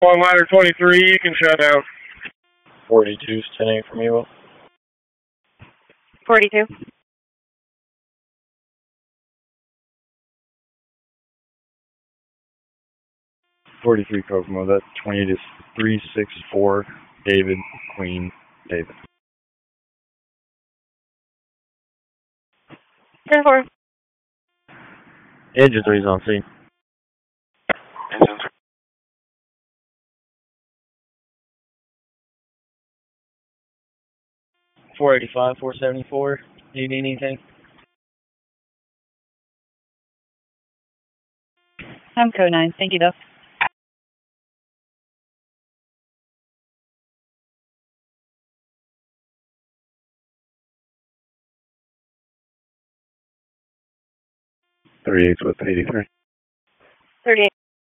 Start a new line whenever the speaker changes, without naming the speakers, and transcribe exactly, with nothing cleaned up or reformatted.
On ladder twenty-three, you can shut down.
forty-two, ten eight from you.
forty-two.
forty-three Kokomo, that's twenty to three six four, David, Queen, David.
ten four.
Engine three's on scene.
Engine three.
four eighty-five, four seventy-four, do you need anything?
I'm code nine. Thank you, though.
thirty-eight with eighty-three.
thirty-eight.